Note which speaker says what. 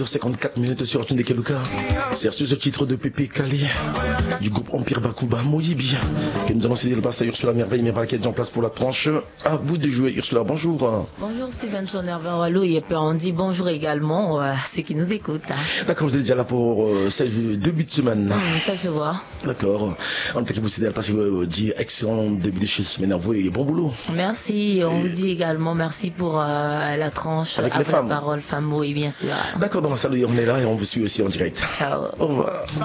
Speaker 1: 22h54 sur Tunde Keluka. C'est sur ce titre de Pépé Calé du groupe Empire Bakuba Moyibi que nous allons céder le passe à Ursula Merveille, mais par laquelle j'ai en place pour la tranche. À vous de jouer, Ursula. Bonjour.
Speaker 2: Bonjour Stevenson Hervé et puis on dit bonjour également à ceux qui nous écoutent.
Speaker 1: D'accord, vous êtes déjà là pour ce début de semaine.
Speaker 2: Ça se voit.
Speaker 1: D'accord. En tout cas, vous cédez le passe et vous dit excellent début de semaine à vous et bon boulot.
Speaker 2: Merci. On vous dit également merci pour la tranche
Speaker 1: avec les femmes.
Speaker 2: La parole femme, oui, bien sûr.
Speaker 1: D'accord, dans la salle, on est là et on vous suit aussi en direct.
Speaker 2: Ciao.
Speaker 1: Au revoir.